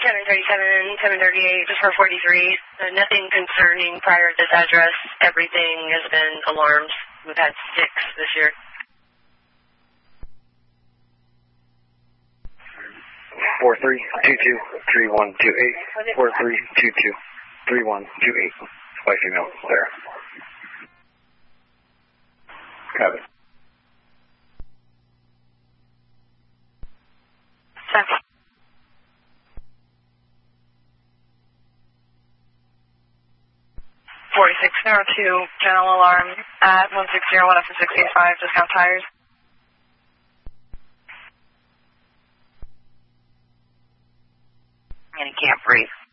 737, 738, just for 43. Nothing concerning prior to this address. Everything has been alarmed. We've had 6 this year. 4322-3128. 4322-3128. Flight female, there. Copy. Copy. 4602, general alarm at 1601 up to 685, discount tires. And he can't breathe.